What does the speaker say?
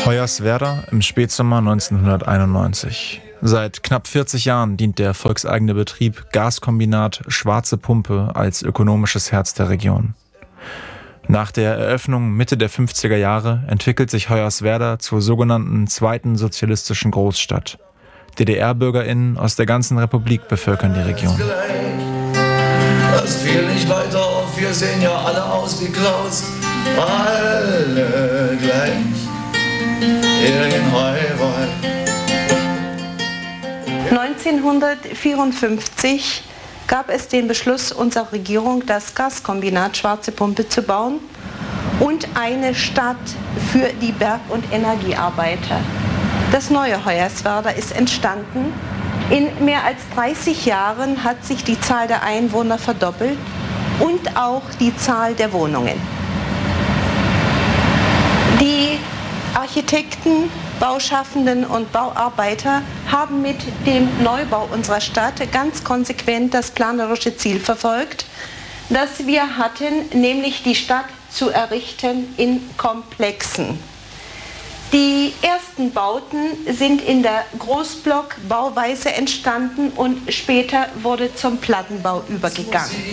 Hoyerswerda im Spätsommer 1991. Seit knapp 40 Jahren dient der volkseigene Betrieb Gaskombinat Schwarze Pumpe als ökonomisches Herz der Region. Nach der Eröffnung Mitte der 50er Jahre entwickelt sich Hoyerswerda zur sogenannten zweiten sozialistischen Großstadt. DDR-BürgerInnen aus der ganzen Republik bevölkern die Region. Das fiel nicht weiter auf, wir sehen ja alle aus wie Klaus. Alle gleich hier in Heuwald. 1954 gab es den Beschluss unserer Regierung, das Gaskombinat Schwarze Pumpe zu bauen und eine Stadt für die Berg- und Energiearbeiter. Das neue Hoyerswerda ist entstanden. In mehr als 30 Jahren hat sich die Zahl der Einwohner verdoppelt und auch die Zahl der Wohnungen. Die Architekten, Bauschaffenden und Bauarbeiter haben mit dem Neubau unserer Stadt ganz konsequent das planerische Ziel verfolgt, das wir hatten, nämlich die Stadt zu errichten in Komplexen. Die ersten Bauten sind in der Großblock-Bauweise entstanden und später wurde zum Plattenbau übergegangen.